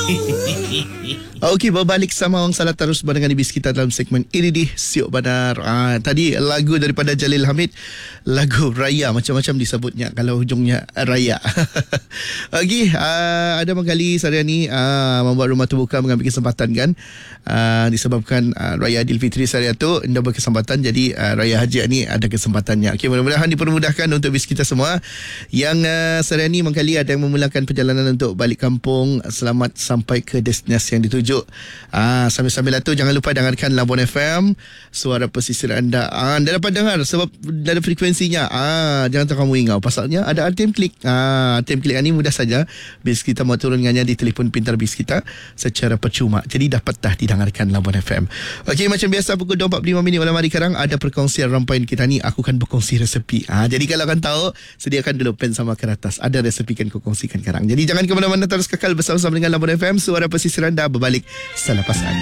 Okey, berbalik sama orang salah terus dengan ibis kita dalam segmen Iridih Siok Badar. Tadi lagu daripada Jalil Hamid, lagu Raya, macam-macam disebutnya kalau hujungnya Raya. Okey, ada menggali saya ni membuat rumah terbuka mengambil kesempatan kan, disebabkan Raya Aidilfitri saya tu dah berkesempatan, jadi Raya Haji ni ada kesempatannya. Okey, mudah-mudahan dipermudahkan untuk bis kita semua yang saya ni menggali ada yang memulakan perjalanan untuk balik kampung, selamat sampai ke destinasi yang dituju. Sambil-sambil itu jangan lupa dengarkan Labuan FM, suara pesisir anda. Anda dapat dengar sebab ada frekuensinya. Jangan terkamu ingau, pasalnya ada RTM Klik. RTM Klik ni mudah saja, bis kita mau turunkannya di telefon pintar bis kita secara percuma, jadi dapat dah didengarkan Labuan FM. Okey, macam biasa pukul 2.45 malam hari sekarang ada perkongsian rampai kita ni. Aku kan berkongsi resepi. Jadi kalau kan tahu, sediakan dulu pen sama kertas, ada resepi kan aku kongsikan sekarang. Jadi jangan ke mana-mana, terus kekal bersama-sama dengan Labuan FM, suara pesisir anda berbalik selepas ini.